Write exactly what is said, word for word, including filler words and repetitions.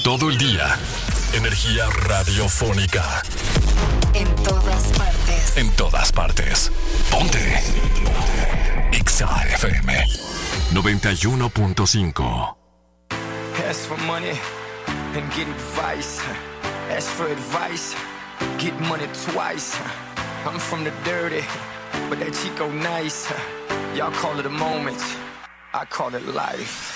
todo el día. Energía radiofónica. En todas partes. En todas partes. Ponte. Exa F M noventa y uno punto cinco. Ask for money and get advice. Ask for advice, get money twice. I'm from the dirty, but that Chico nice. Y'all call it a moment, I call it life.